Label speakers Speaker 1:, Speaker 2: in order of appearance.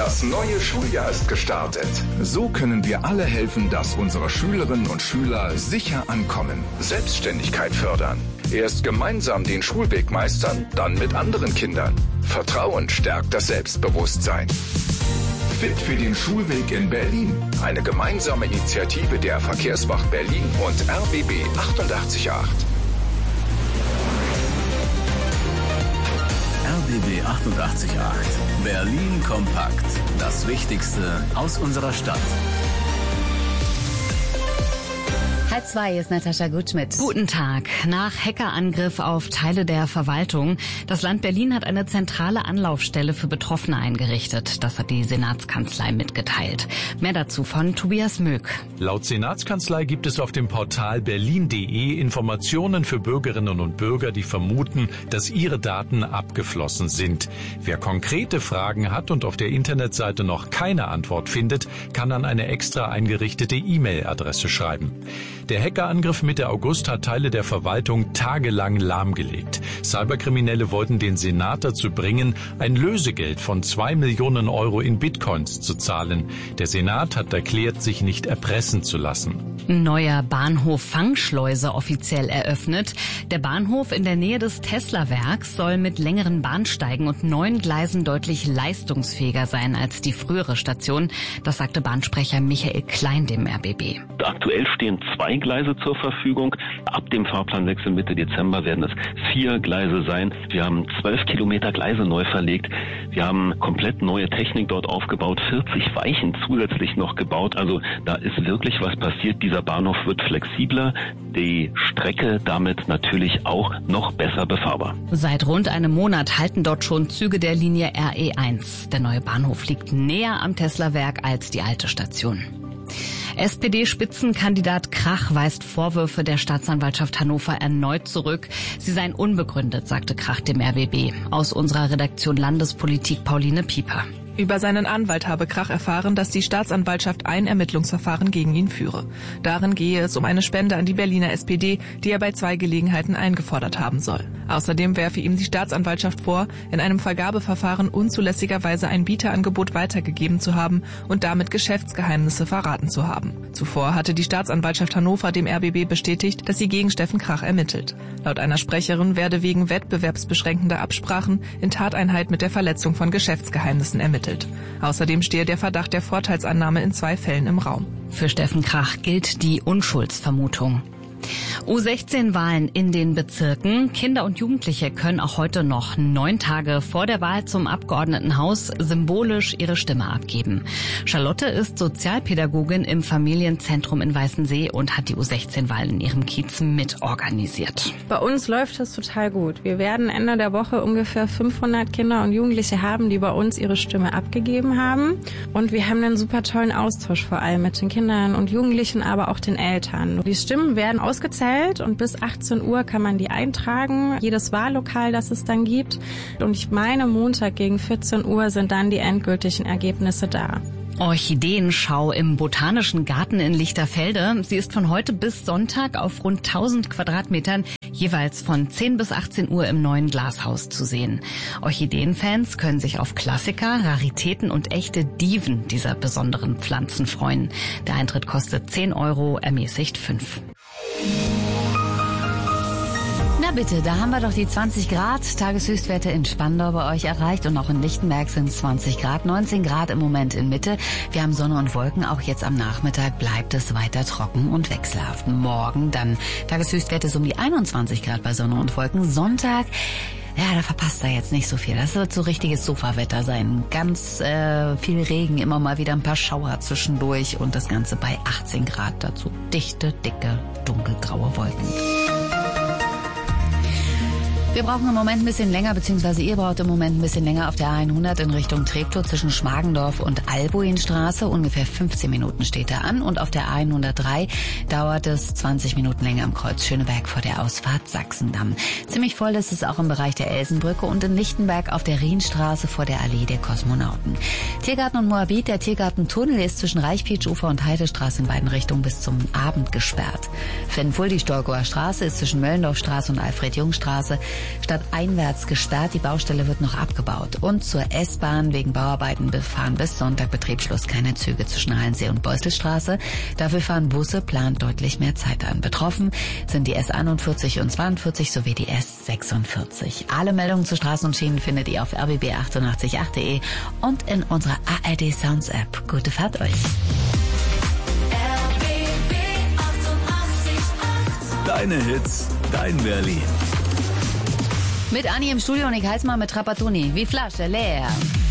Speaker 1: Das neue Schuljahr ist gestartet. So können wir alle helfen, dass unsere Schülerinnen und Schüler sicher ankommen. Selbstständigkeit fördern. Erst gemeinsam den Schulweg meistern, dann mit anderen Kindern. Vertrauen stärkt das Selbstbewusstsein. Fit für den Schulweg in Berlin. Eine gemeinsame Initiative der Verkehrswacht Berlin und RBB 88.8.
Speaker 2: RBB 88.8. Berlin kompakt. Das Wichtigste aus unserer Stadt.
Speaker 3: 1:30 ist Natascha Gutschmidt.
Speaker 4: Guten Tag. Nach Hackerangriff auf Teile der Verwaltung. Das Land Berlin hat eine zentrale Anlaufstelle für Betroffene eingerichtet. Das hat die Senatskanzlei mitgeteilt. Mehr dazu von Tobias Möck.
Speaker 5: Laut Senatskanzlei gibt es auf dem Portal berlin.de Informationen für Bürgerinnen und Bürger, die vermuten, dass ihre Daten abgeflossen sind. Wer konkrete Fragen hat und auf der Internetseite noch keine Antwort findet, kann an eine extra eingerichtete E-Mail-Adresse schreiben. Der Hackerangriff Mitte August hat Teile der Verwaltung tagelang lahmgelegt. Cyberkriminelle wollten den Senat dazu bringen, ein Lösegeld von 2 Millionen Euro in Bitcoins zu zahlen. Der Senat hat erklärt, sich nicht erpressen zu lassen.
Speaker 4: Neuer Bahnhof Fangschleuse offiziell eröffnet. Der Bahnhof in der Nähe des Tesla-Werks soll mit längeren Bahnsteigen und 9 Gleisen deutlich leistungsfähiger sein als die frühere Station. Das sagte Bahnsprecher Michael Klein dem RBB.
Speaker 6: Aktuell stehen 2 Gleise zur Verfügung. Ab dem Fahrplanwechsel Mitte Dezember werden es 4 Gleise sein. Wir haben 12 Kilometer Gleise neu verlegt. Wir haben komplett neue Technik dort aufgebaut, 40 Weichen zusätzlich noch gebaut. Also da ist wirklich was passiert. Dieser Bahnhof wird flexibler, die Strecke damit natürlich auch noch besser befahrbar.
Speaker 4: Seit rund einem Monat halten dort schon Züge der Linie RE1. Der neue Bahnhof liegt näher am Tesla-Werk als die alte Station. SPD-Spitzenkandidat Krach weist Vorwürfe der Staatsanwaltschaft Hannover erneut zurück. Sie seien unbegründet, sagte Krach dem RBB. Aus unserer Redaktion Landespolitik Pauline Pieper.
Speaker 7: Über seinen Anwalt habe Krach erfahren, dass die Staatsanwaltschaft ein Ermittlungsverfahren gegen ihn führe. Darin gehe es um eine Spende an die Berliner SPD, die er bei 2 Gelegenheiten eingefordert haben soll. Außerdem werfe ihm die Staatsanwaltschaft vor, in einem Vergabeverfahren unzulässigerweise ein Bieterangebot weitergegeben zu haben und damit Geschäftsgeheimnisse verraten zu haben. Zuvor hatte die Staatsanwaltschaft Hannover dem RBB bestätigt, dass sie gegen Steffen Krach ermittelt. Laut einer Sprecherin werde wegen wettbewerbsbeschränkender Absprachen in Tateinheit mit der Verletzung von Geschäftsgeheimnissen ermittelt. Außerdem stehe der Verdacht der Vorteilsannahme in 2 Fällen im Raum.
Speaker 4: Für Steffen Krach gilt die Unschuldsvermutung. U16-Wahlen in den Bezirken. Kinder und Jugendliche können auch heute noch 9 Tage vor der Wahl zum Abgeordnetenhaus symbolisch ihre Stimme abgeben. Charlotte ist Sozialpädagogin im Familienzentrum in Weißensee und hat die U16-Wahlen in ihrem Kiez mitorganisiert.
Speaker 8: Bei uns läuft es total gut. Wir werden Ende der Woche ungefähr 500 Kinder und Jugendliche haben, die bei uns ihre Stimme abgegeben haben. Und wir haben einen super tollen Austausch vor allem mit den Kindern und Jugendlichen, aber auch den Eltern. Die Stimmen werden ausgezählt und bis 18 Uhr kann man die eintragen, jedes Wahllokal, das es dann gibt. Und ich meine, Montag gegen 14 Uhr sind dann die endgültigen Ergebnisse da.
Speaker 4: Orchideenschau im Botanischen Garten in Lichterfelde. Sie ist von heute bis Sonntag auf rund 1000 Quadratmetern jeweils von 10 bis 18 Uhr im neuen Glashaus zu sehen. Orchideenfans können sich auf Klassiker, Raritäten und echte Diven dieser besonderen Pflanzen freuen. Der Eintritt kostet 10 €, ermäßigt 5.
Speaker 3: Na bitte, da haben wir doch die 20 Grad. Tageshöchstwerte in Spandau bei euch erreicht und auch in Lichtenberg sind es 20 Grad, 19 Grad im Moment in Mitte. Wir haben Sonne und Wolken, auch jetzt am Nachmittag bleibt es weiter trocken und wechselhaft. Morgen dann Tageshöchstwerte so um die 21 Grad bei Sonne und Wolken. Sonntag, ja, da verpasst er jetzt nicht so viel. Das wird so richtiges Sofawetter sein. Ganz viel Regen, immer mal wieder ein paar Schauer zwischendurch und das Ganze bei 18 Grad dazu. Dichte, dicke, dunkelgraue Wolken. Wir brauchen im Moment ein bisschen länger, beziehungsweise ihr braucht im Moment ein bisschen länger auf der A100 in Richtung Treptow zwischen Schmargendorf und Albuinstraße. Ungefähr 15 Minuten steht da an. Und auf der A103 dauert es 20 Minuten länger am Kreuz Schöneberg vor der Ausfahrt Sachsendamm. Ziemlich voll ist es auch im Bereich der Elsenbrücke und in Lichtenberg auf der Rienstraße vor der Allee der Kosmonauten. Tiergarten und Moabit, der Tiergartentunnel ist zwischen Reichpietsch-Ufer und Heidestraße in beiden Richtungen bis zum Abend gesperrt. Fenful, die Stolgower Straße, ist zwischen Möllendorfstraße und Alfred-Jung-Straße stadteinwärts gesperrt. Die Baustelle wird noch abgebaut. Und zur S-Bahn. Wegen Bauarbeiten befahren bis Sonntag Betriebsschluss keine Züge zwischen Halensee und Beustelstraße. Dafür fahren Busse, plant deutlich mehr Zeit an. Betroffen sind die S41 und 42 sowie die S46. Alle Meldungen zu Straßen und Schienen findet ihr auf rbb888.de und in unserer ARD Sounds App. Gute Fahrt euch.
Speaker 2: Deine Hits, dein Berlin.
Speaker 3: Mit Anni im Studio und ich heiße mal mit Trapattoni. Wie Flasche leer.